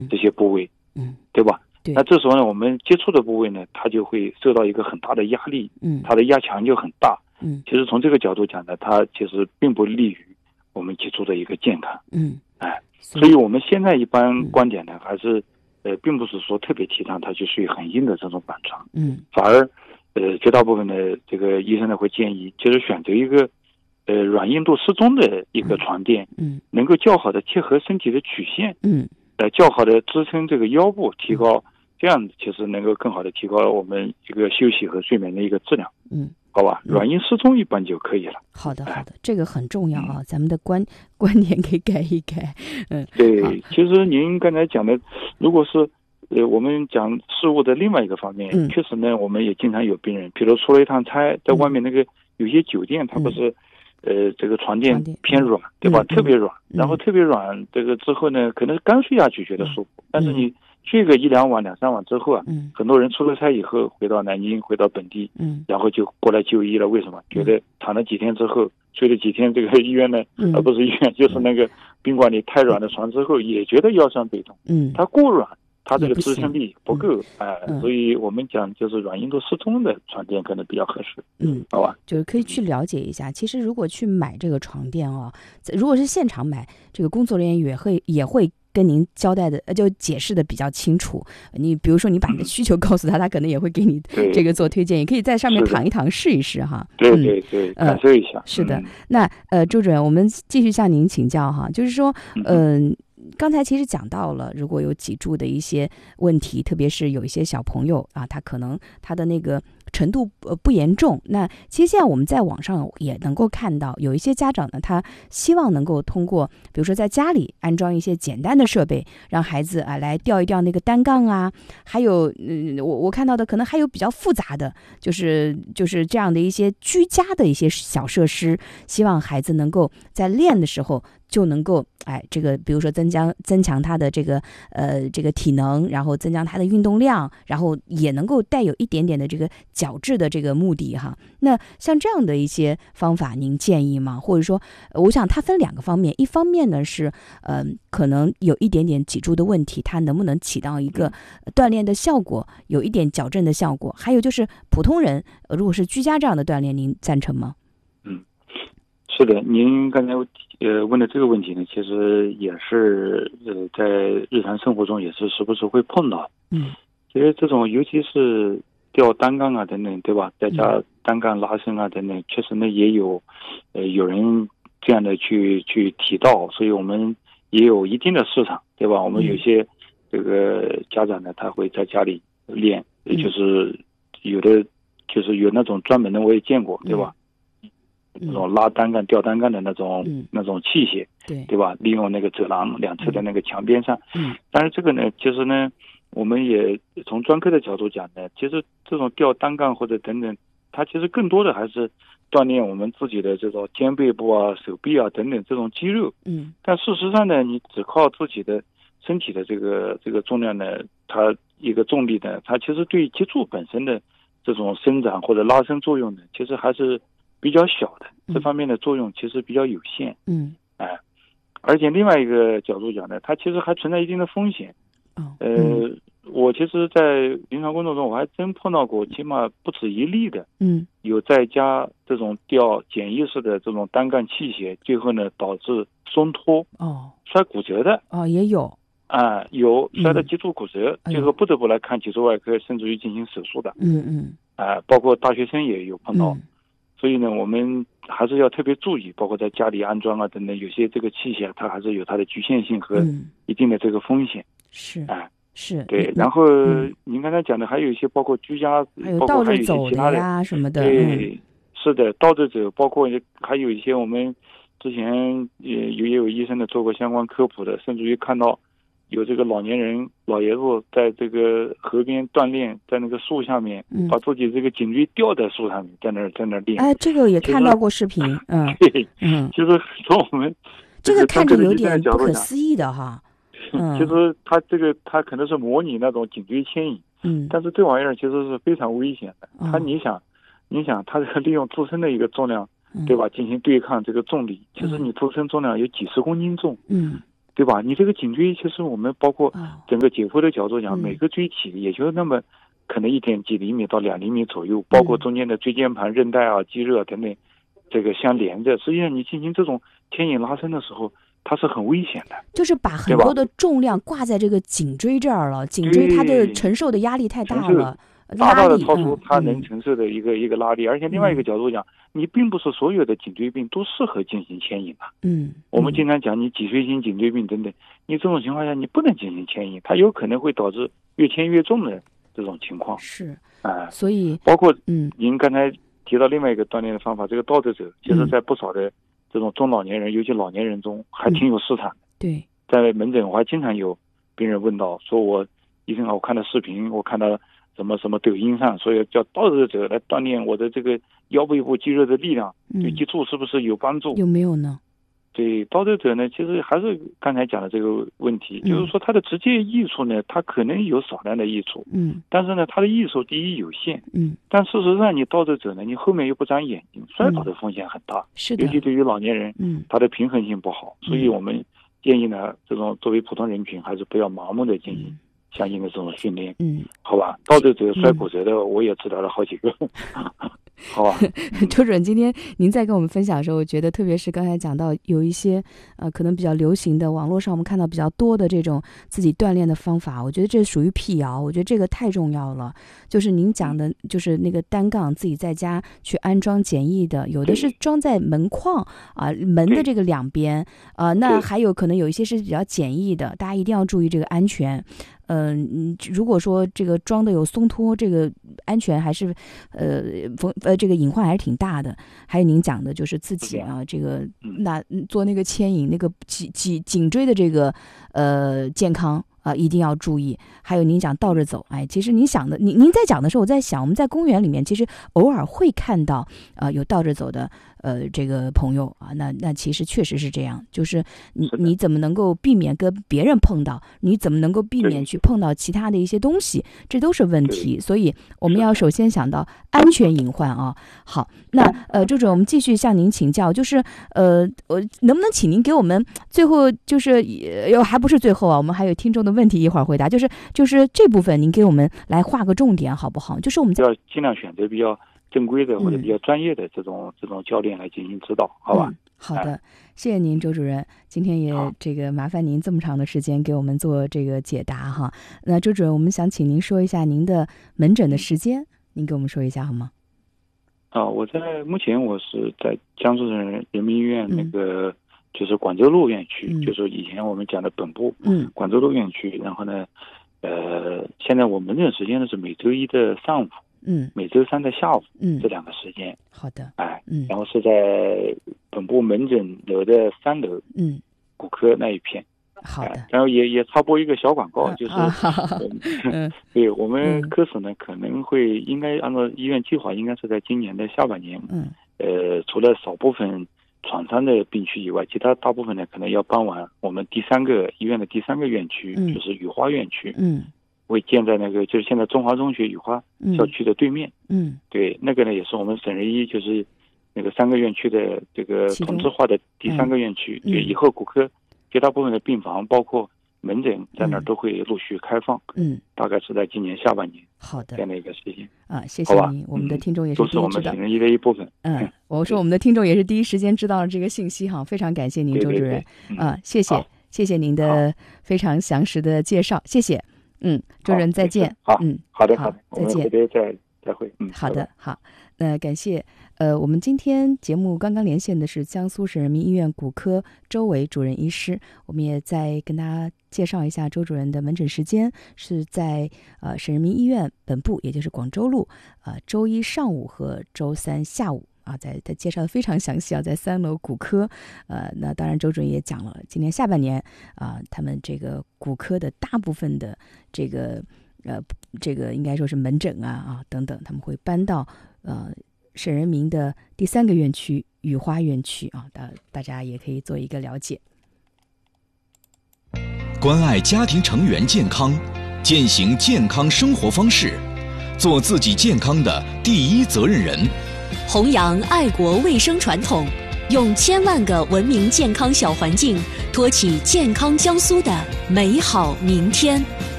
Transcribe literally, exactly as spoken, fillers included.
这些部位， 嗯， 对吧？ 对。 那这时候呢，我们接触的部位呢，它就会受到一个很大的压力， 嗯， 它的压强就很大。 嗯， 其实从这个角度讲呢，它其实并不利于我们脊柱的一个健康。 嗯， 哎， 所以所以我们现在一般观点呢，还是呃，并不是说特别提倡它去睡很硬的这种板床， 嗯， 反而呃，绝大部分的这个医生呢会建议，就是选择一个呃软硬度适中的一个床垫， 嗯， 能够较好的贴合身体的曲线， 嗯， 呃，较好的支撑这个腰部，提高这样其实能够更好的提高我们一个休息和睡眠的一个质量。 嗯。 好吧，软硬适中一般就可以了。 好的，好的，这个很重要啊，嗯、咱们的观观点给改一改。嗯， 对，其实您刚才讲的，如果是呃我们讲事物的另外一个方面， 嗯、 确实呢，我们也经常有病人，比如出了一趟差，在外面那个、嗯、有些酒店，它不是、嗯、呃这个床垫偏软，对吧？ 嗯、 特别软， 嗯、 然后特别软，这个之后呢，可能刚睡下去觉得舒服，嗯、但是你睡个一两晚、两三晚之后啊， 嗯， 很多人出了差以后回到南京，回到本地， 嗯， 然后就过来就医了。为什么？觉得躺了几天之后，睡了几天这个医院呢， 嗯、 而不是医院，就是那个宾馆里太软的床之后，也觉得腰酸背痛。 嗯， 它过软，它这个支撑力不够，哎、 嗯呃， 所以我们讲就是软硬度适中的床垫可能比较合适。 嗯， 好吧， 就是可以去了解一下。其实如果去买这个床垫啊，如果是现场买，这个工作人员也会也会。跟您交代的就解释的比较清楚，你比如说你把你的需求告诉他，他可能也会给你这个做推荐，也可以在上面躺一躺试一试哈。 对对对，感受一下。 呃、是的，嗯、那呃，周主任，我们继续向您请教哈，就是说，嗯、呃。刚才其实讲到了，如果有脊柱的一些问题，特别是有一些小朋友啊，他可能他的那个程度呃不严重。那其实现在我们在网上也能够看到，有一些家长呢，他希望能够通过，比如说在家里安装一些简单的设备，让孩子啊来吊一吊那个单杠啊，还有嗯，我我看到的可能还有比较复杂的，就是就是这样的一些居家的一些小设施，希望孩子能够在练的时候。就能够哎，这个比如说增加增强他的这个呃这个体能，然后增加他的运动量，然后也能够带有一点点的这个矫治的这个目的哈。那像这样的一些方法，您建议吗？或者说，我想它分两个方面，一方面呢是呃可能有一点点脊柱的问题，它能不能起到一个锻炼的效果，有一点矫正的效果？还有就是普通人如果是居家这样的锻炼，您赞成吗？ 嗯，是的，您刚才。呃，问的这个问题呢，其实也是呃，在日常生活中也是时不时会碰到。 嗯， 其实这种尤其是吊单杠啊等等，对吧？再加单杠拉伸啊等等，确实呢也有呃有人这样的去去提到，所以我们也有一定的市场，对吧？我们有些这个家长呢，他会在家里练， 嗯、 就是有的就是有那种专门的，我也见过，对吧？那种拉单杠、吊单杠的那种、 嗯、 那种器械， 对对吧？利用那个走廊两侧的那个墙边上。 嗯， 但是这个呢，其实呢，我们也从专科的角度讲呢，其实这种吊单杠或者等等，它其实更多的还是锻炼我们自己的这种肩背部啊、手臂啊等等这种肌肉。 嗯， 但事实上呢，你只靠自己的身体的这个这个重量呢，它一个重力呢，它其实对脊柱本身的这种伸展或者拉伸作用呢，其实还是比较小的，这方面的作用其实比较有限。 嗯， 哎，而且另外一个角度讲呢，它其实还存在一定的风险。 哦， 呃， 嗯、 我其实，在临床工作中，我还真碰到过，起码不止一例的， 嗯， 有在家这种吊简易式的这种单杠器械，最后呢导致松脱， 哦， 摔骨折的， 哦，也有。 啊，有摔的脊柱骨折， 嗯、 最后不得不来看脊柱外科，甚至于进行手术的。 嗯嗯， 啊，包括大学生也有碰到。 嗯， 所以呢，我们还是要特别注意，包括在家里安装啊等等，有些这个器械它还是有它的局限性和一定的这个风险。 嗯、是啊， 是。 对。然后、嗯、您刚才讲的还有一些，包括居家， 还有倒着走的呀什么的。 对，嗯、是的，倒着走，包括还有一些我们之前也也有医生的做过相关科普的，甚至于看到有这个老年人老爷子在这个河边锻炼，在那个树下面、嗯、把自己这个颈椎吊在树上面，在那儿在那儿练。 哎，这个也看到过视频。嗯， 对， 嗯， 就是从我们这个看着有点不可思议的哈。 嗯，其实他这个他可能是模拟那种颈椎牵引， 嗯， 但是这玩意儿其实是非常危险的。他、 哦、 你想，你想他利用自身的一个重量，对吧，进行对抗这个重力。其实你自身重量有几十公斤重， 嗯。 对吧？你这个颈椎其实我们包括整个解剖的角度讲， 嗯、 每个椎体也就那么可能一点几厘米到两厘米左右，包括中间的椎间盘、韧带啊、肌肉等等，这个相连着。实际上你进行这种牵引拉伸的时候，它是很危险的， 就是把很多的重量挂在这个颈椎这儿了，颈椎它的承受的压力太大了。 大大的超出它能承受的一个、嗯、一个拉力，而且另外一个角度讲，嗯、你并不是所有的颈椎病都适合进行牵引的。 嗯， 我们经常讲你脊髓型颈椎病等等，你这种情况下你不能进行牵引，它有可能会导致越牵越重的这种情况。 是啊、呃， 所以包括嗯， 您刚才提到另外一个锻炼的方法，这个倒着走，其实在不少的这种中老年人，嗯、尤其老年人中还挺有市场的。 嗯、对， 在门诊我还经常有病人问到，说我医生啊，我看到视频，我看到什么什么抖音上，所以叫倒着走来锻炼我的这个腰背部肌肉的力量，对脊柱是不是有帮助？ 有没有呢？ 对，倒着走呢，其实还是刚才讲的这个问题， 嗯、 就是说它的直接益处呢，它可能有少量的益处， 嗯， 但是呢，它的益处第一有限， 嗯， 但事实上你倒着走呢，你后面又不长眼睛，摔倒的风险很大， 嗯、是的， 尤其对于老年人， 嗯， 他的平衡性不好，所以我们建议呢，这种作为普通人群，还是不要盲目的进行。嗯相应的这种训练， 嗯， 好吧，倒着走摔骨折的，嗯、我也治疗了好几个，好吧。 周主任，今天您在跟我们分享的时候，我觉得特别是刚才讲到有一些呃可能比较流行的，网络上我们看到比较多的这种自己锻炼的方法，我觉得这属于辟谣，我觉得这个太重要了。就是您讲的，就是那个单杠自己在家去安装简易的，有的是装在门框啊、呃、门的这个两边啊、呃，那还有可能有一些是比较简易的，大家一定要注意这个安全。嗯、呃，如果说这个装的有松脱，这个安全还是呃风呃这个隐患还是挺大的。还有您讲的就是自己啊，这个那做那个牵引，那个颈颈颈椎的这个呃健康啊、呃，一定要注意。还有您讲倒着走，哎，其实您想的，您您在讲的时候，我在想，我们在公园里面其实偶尔会看到啊、呃、有倒着走的呃这个朋友啊，那那其实确实是这样，就是你你怎么能够避免跟别人碰到？你怎么能够避免去碰到其他的一些东西？这都是问题，所以我们要首先想到安全隐患啊。好，那呃，周主任，我们继续向您请教，就是呃，我能不能请您给我们最后就是又还不是最后啊，我们还有听众的问题一会儿回答，就是就是这部分您给我们来画个重点好不好？就是我们要尽量选择比较正规的或者比较专业的这种、嗯、这种教练来进行指导，好吧？ 嗯、好的，谢谢您，周主任。今天也这个麻烦您这么长的时间给我们做这个解答哈。那周主任，我们想请您说一下您的门诊的时间，您给我们说一下好吗？ 啊，我在目前我是在江苏省人民医院那个、嗯、就是广州路院区，嗯、就是以前我们讲的本部，嗯，广州路院区。然后呢，呃，现在我门诊时间呢是每周一的上午。嗯，每周三的下午，嗯，这两个时间， 好的， 哎，嗯，然后是在本部门诊楼的三楼，嗯，骨科那一片， 好的， 哎、然后也也插播一个小广告，啊、就是， 啊、 嗯，对我们科室呢、嗯、可能会应该按照医院计划，应该是在今年的下半年，嗯，呃，除了少部分创伤的病区以外，其他大部分呢可能要搬完我们第三个医院的第三个院区，嗯、就是雨花院区，嗯。会建在那个就是现在中华中学雨花校区的对面，嗯，对，那个呢也是我们省人医就是那个三个院区的这个同质化的第三个院区，对，以后骨科绝大部分的病房包括门诊在那儿都会陆续开放，嗯，大概是在今年下半年， 好的， 这样的一个时间啊，谢谢您，我们的听众也是第一知道， 都是我们省人医的一部分， 嗯，我说我们的听众也是第一时间知道了这个信息哈，非常感谢您，周主任，啊，谢谢，谢谢您的非常详实的介绍，谢谢。嗯，周主任再见。 好， 嗯， 好的，好的， 再见。 我们再再会。嗯， 好的，好。呃，感谢。呃，我们今天节目刚刚连线的是江苏省人民医院骨科周伟主任医师，我们也再跟大家介绍一下周主任的门诊时间是在呃省人民医院本部，也就是广州路，呃周一上午和周三下午。啊，在他介绍的非常详细啊，在三楼骨科，呃，那当然周主任也讲了，今年下半年啊、呃，他们这个骨科的大部分的这个呃这个应该说是门诊啊啊等等，他们会搬到呃省人民的第三个院区雨花院区啊，大大家也可以做一个了解。 关爱家庭成员健康，践行健康生活方式，做自己健康的第一责任人。 弘扬爱国卫生传统， 用千万个文明健康小环境，托起健康江苏的美好明天。